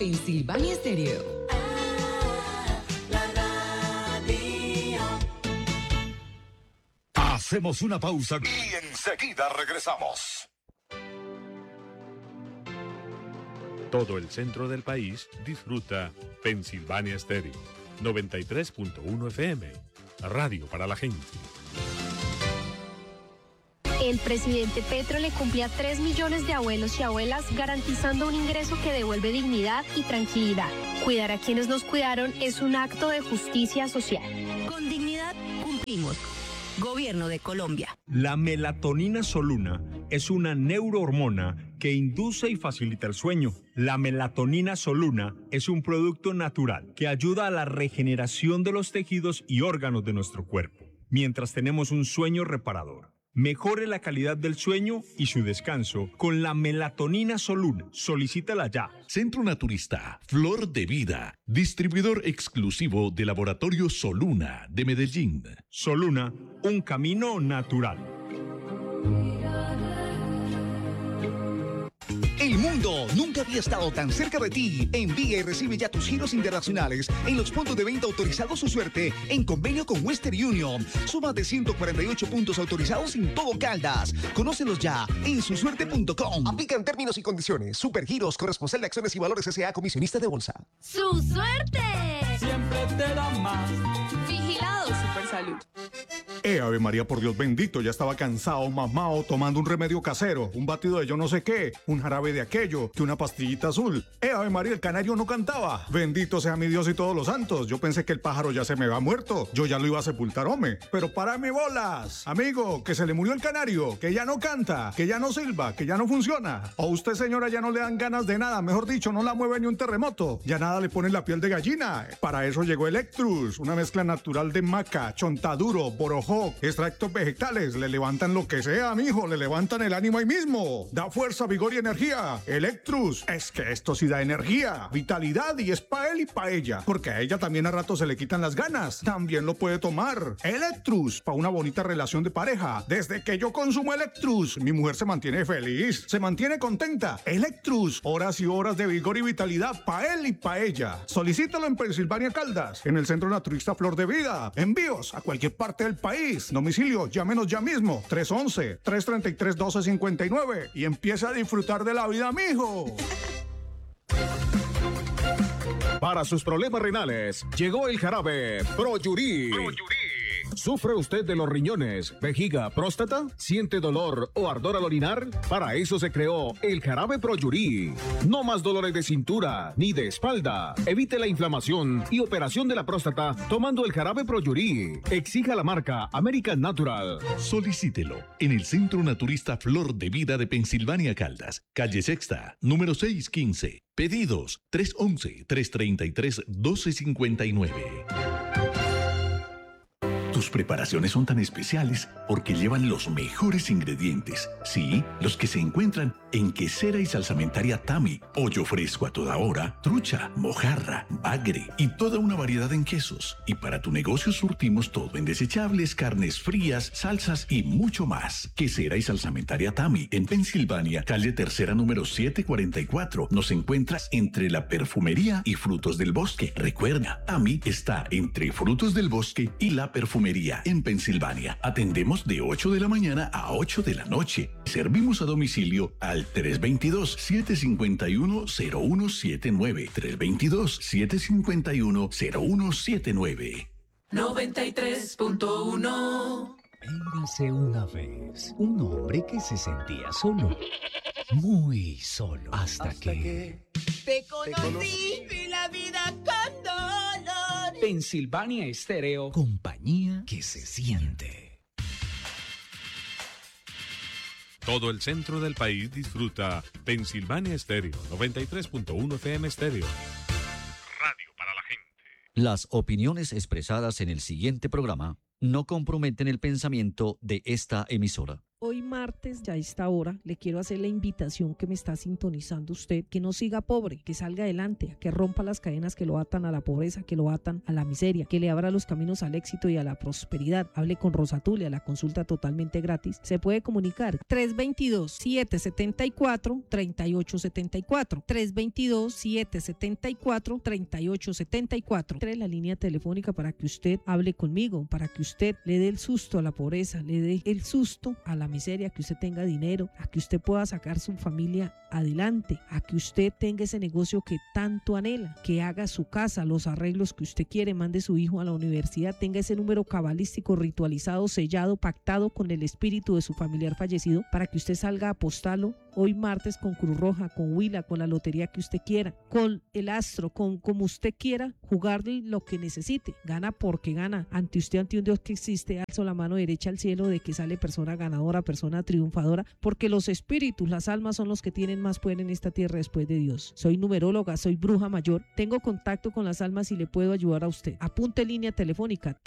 Pensilvania Estéreo. Hacemos una pausa y enseguida regresamos. Todo el centro del país disfruta Pensilvania Estéreo, 93.1 FM, radio para la gente. El presidente Petro le cumplía 3 millones de abuelos y abuelas, garantizando un ingreso que devuelve dignidad y tranquilidad. Cuidar a quienes nos cuidaron es un acto de justicia social. Con dignidad cumplimos. Gobierno de Colombia. La melatonina Soluna es una neurohormona que induce y facilita el sueño. La melatonina Soluna es un producto natural que ayuda a la regeneración de los tejidos y órganos de nuestro cuerpo, mientras tenemos un sueño reparador. Mejore la calidad del sueño y su descanso con la melatonina Soluna. Solicítala ya. Centro Naturista Flor de Vida, distribuidor exclusivo de Laboratorio Soluna de Medellín. Soluna, un camino natural. El mundo nunca había estado tan cerca de ti. Envía y recibe ya tus giros internacionales en los puntos de venta autorizados Su Suerte en convenio con Western Union. Suma de 148 puntos autorizados en todo Caldas. Conócelos ya en susuerte.com. Aplican términos y condiciones. Supergiros, corresponsal de Acciones y Valores S.A., comisionista de bolsa. ¡Su suerte! Siempre te da más. Vigilado Supersalud. Ave María, por Dios bendito, ya estaba cansado, mamao, tomando un remedio casero, un batido de yo no sé qué, un jarabe de aquello, que una pastillita azul. Ave María, el canario no cantaba. Bendito sea mi Dios y todos los santos. Yo pensé que el pájaro ya se me había muerto. Yo ya lo iba a sepultar, hombre. Pero párame bolas. Amigo, que se le murió el canario, que ya no canta, que ya no silba, que ya no funciona. O usted, señora, ya no le dan ganas de nada. Mejor dicho, no la mueve ni un terremoto. Ya nada le pone la piel de gallina. Para eso llegó Electrus, una mezcla natural de maca, chontaduro, borojó, extractos vegetales. Le levantan lo que sea, mijo. Le levantan el ánimo ahí mismo. Da fuerza, vigor y energía. Electrus, es que esto sí da energía, vitalidad, y es pa' él y pa' ella, porque a ella también a rato se le quitan las ganas. También lo puede tomar. Electrus, pa' una bonita relación de pareja. Desde que yo consumo Electrus, mi mujer se mantiene feliz, se mantiene contenta. Electrus, horas y horas de vigor y vitalidad pa' él y pa' ella. Solicítalo en Pensilvania Caldas, en el Centro Naturista Flor de Vida. Envíos a cualquier parte del país. Domicilio, llámenos ya mismo, 311-333-1259, y empieza a disfrutar de la vida, mijo. Para sus problemas renales, llegó el jarabe Proyurí. ¿Sufre usted de los riñones, vejiga, próstata? ¿Siente dolor o ardor al orinar? Para eso se creó el jarabe Proyurí. No más dolores de cintura ni de espalda. Evite la inflamación y operación de la próstata tomando el jarabe Proyurí. Exija la marca American Natural. Solicítelo en el Centro Naturista Flor de Vida de Pensilvania Caldas, calle Sexta, número 615. Pedidos 311-333-1259. Tus preparaciones son tan especiales porque llevan los mejores ingredientes. Sí, los que se encuentran en Quesera y Salsamentaria Tami. Pollo fresco a toda hora, trucha, mojarra, bagre y toda una variedad en quesos. Y para tu negocio surtimos todo en desechables, carnes frías, salsas y mucho más. Quesera y Salsamentaria Tami, en Pensilvania, calle Tercera número 744. Nos encuentras entre la perfumería y Frutos del Bosque. Recuerda, Tami está entre Frutos del Bosque y la perfumería en Pensilvania. Atendemos de 8 de la mañana a 8 de la noche. Servimos a domicilio al 322-751-0179. 322-751-0179. 93.1. Érase una vez un hombre que se sentía solo, muy solo, hasta que te conocí y la vida con dolor. Pensilvania Estéreo, compañía que se siente. Todo el centro del país disfruta Pensilvania Estéreo, 93.1 FM Estéreo. Radio para la gente. Las opiniones expresadas en el siguiente programa no comprometen el pensamiento de esta emisora. Hoy martes, ya a esta hora, le quiero hacer la invitación que me está sintonizando usted, que no siga pobre, que salga adelante, que rompa las cadenas que lo atan a la pobreza, que lo atan a la miseria, que le abra los caminos al éxito y a la prosperidad. Hable con Rosa Tulia, la consulta totalmente gratis. Se puede comunicar 322-774-3874, 322-774-3874. La línea telefónica para que usted hable conmigo, para que usted le dé el susto a la pobreza, le dé el susto a la miseria, que usted tenga dinero, a que usted pueda sacar su familia adelante, a que usted tenga ese negocio que tanto anhela, que haga su casa, los arreglos que usted quiere, mande su hijo a la universidad, tenga ese número cabalístico ritualizado, sellado, pactado con el espíritu de su familiar fallecido, para que usted salga a apostarlo hoy martes con Cruz Roja, con Huila, con la lotería que usted quiera, con el astro, con como usted quiera, jugarle lo que necesite. Gana porque gana. Ante usted, ante un Dios que existe, alzo la mano derecha al cielo de que sale persona ganadora, persona triunfadora, porque los espíritus, las almas son los que tienen más poder en esta tierra después de Dios. Soy numeróloga, soy bruja mayor, tengo contacto con las almas y le puedo ayudar a usted. Apunte línea telefónica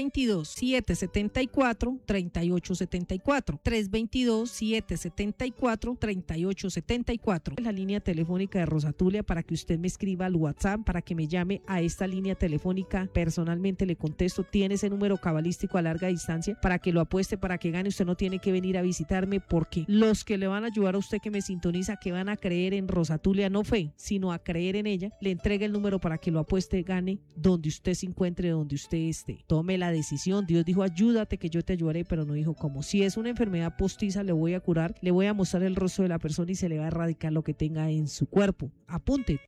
322-774-3874, 322-774-3874, la línea telefónica de Rosa Tulia, para que usted me escriba al WhatsApp, para que me llame a esta línea telefónica, personalmente le contesto. Tiene ese número cabalístico a larga distancia para que lo apueste, para que gane. Usted no tiene que venir a visitarme, porque los que le van a ayudar a usted que me sintoniza, que van a creer en Rosa Tulia, no fe, sino a creer en ella, le entrega el número para que lo apueste, gane donde usted se encuentre, donde usted esté. Tome la decisión. Dios dijo ayúdate que yo te ayudaré, pero no dijo cómo. Si es una enfermedad postiza, le voy a curar, le voy a mostrar el rostro de la persona y se le va a erradicar lo que tenga en su cuerpo. Apunte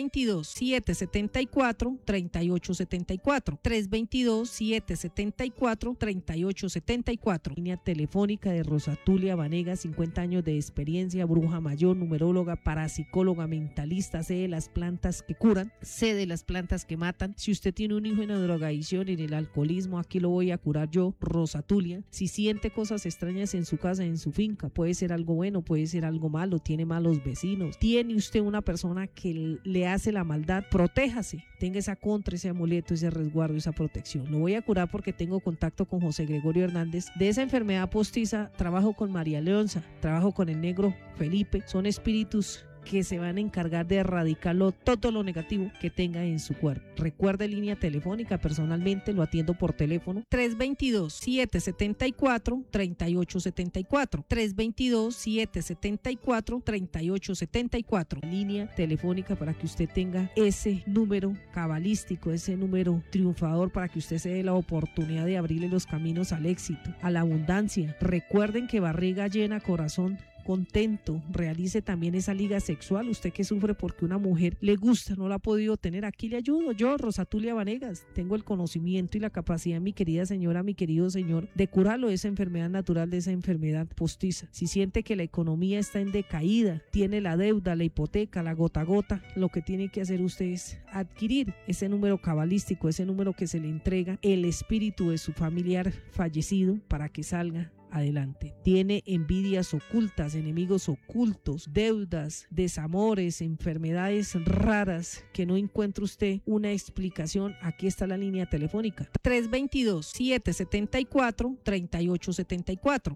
322-774-3874, 322-774-3874, línea telefónica de Rosa Tulia Vanegas, 50 años de experiencia, bruja mayor, numeróloga, parapsicóloga, mentalista, sé de las plantas que curan, sé de las plantas que matan. Si usted tiene un hijo en la drogadicción, en el alcoholismo, aquí lo voy a curar yo, Rosa Tulia. Si siente cosas extrañas en su casa, en su finca, puede ser algo bueno, puede ser algo malo, tiene malos vecinos, tiene usted una persona que le hace la maldad, protéjase, tenga esa contra, ese amuleto, ese resguardo, esa protección. Lo voy a curar porque tengo contacto con José Gregorio Hernández. De esa enfermedad postiza trabajo con María Leonza, trabajo con el negro Felipe. Son espíritus que se van a encargar de erradicarlo, todo lo negativo que tenga en su cuerpo. Recuerde línea telefónica, personalmente lo atiendo por teléfono 322-774-3874, 322-774-3874, línea telefónica para que usted tenga ese número cabalístico, ese número triunfador, para que usted se dé la oportunidad de abrirle los caminos al éxito, a la abundancia. Recuerden que barriga llena, corazón contento. Realice también esa liga sexual. Usted que sufre porque una mujer le gusta, no la ha podido tener, aquí le ayudo yo, Rosa Tulia Vanegas. Tengo el conocimiento y la capacidad, mi querida señora, mi querido señor, de curarlo de esa enfermedad natural, de esa enfermedad postiza. Si siente que la economía está en decaída, tiene la deuda, la hipoteca, la gota a gota, lo que tiene que hacer usted es adquirir ese número cabalístico, ese número que se le entrega el espíritu de su familiar fallecido, para que salga adelante. Tiene envidias ocultas, enemigos ocultos, deudas, desamores, enfermedades raras que no encuentra usted una explicación. Aquí está la línea telefónica 322-774-3874,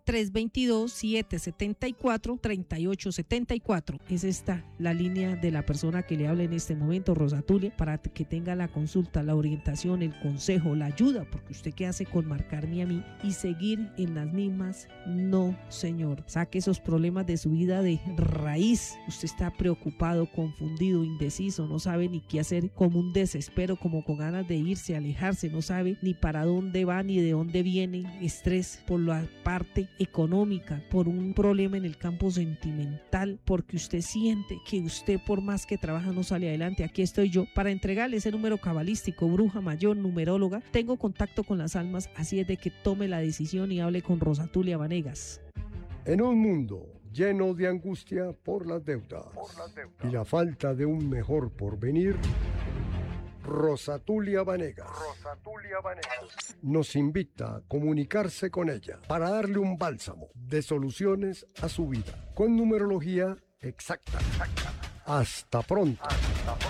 322-774-3874. Es esta la línea de la persona que le habla en este momento, Rosa Tulia, para que tenga la consulta, la orientación, el consejo, la ayuda, porque usted qué hace con marcarme a mí y seguir en las mismas. No, señor. Saque esos problemas de su vida de raíz. Usted está preocupado, confundido, indeciso, no sabe ni qué hacer, como un desespero, como con ganas de irse, alejarse, no sabe ni para dónde va ni de dónde viene. Estrés por la parte económica, por un problema en el campo sentimental, porque usted siente que usted por más que trabaja no sale adelante. Aquí estoy yo para entregarle ese número cabalístico, bruja mayor, numeróloga. Tengo contacto con las almas, así es de que tome la decisión y hable con Rosa Tulia Vanegas. En un mundo lleno de angustia por las deudas y la falta de un mejor porvenir, Rosa Tulia Vanegas nos invita a comunicarse con ella para darle un bálsamo de soluciones a su vida con numerología exacta. Hasta pronto.